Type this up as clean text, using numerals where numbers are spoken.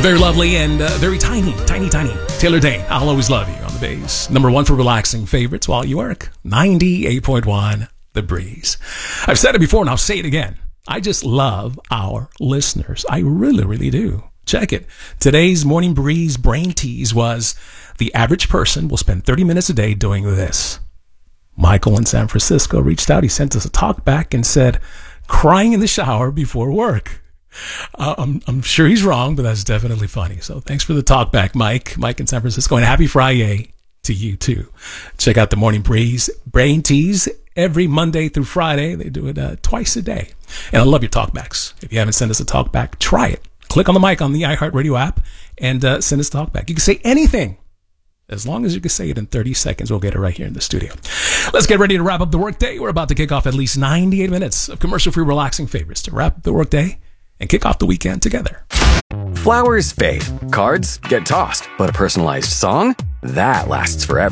Very lovely and very tiny Taylor Dayne. I'll always love you on the bass. Number one for relaxing favorites while you work. 98.1 The Breeze. I've said it before and I'll say it again. I just love our listeners. I really, really do. Check it. Today's Morning Breeze brain tease was the average person will spend 30 minutes a day doing this. Michael in San Francisco reached out. He sent us a talk back and said, crying in the shower before work. I'm sure he's wrong, but that's definitely funny. So thanks for the talk back, Mike in San Francisco, and happy Friday to you too. Check out the Morning Breeze brain tease every Monday through Friday. They do it twice a day. And I love your talkbacks. If you haven't sent us a talkback, try it. Click on the mic on the iHeartRadio app and send us a talkback. You can say anything. As long as you can say it in 30 seconds, we'll get it right here in the studio. Let's get ready to wrap up the workday. We're about to kick off at least 98 minutes of commercial-free relaxing favorites to wrap up the workday and kick off the weekend together. Flowers fade, cards get tossed, but a personalized song, that lasts forever.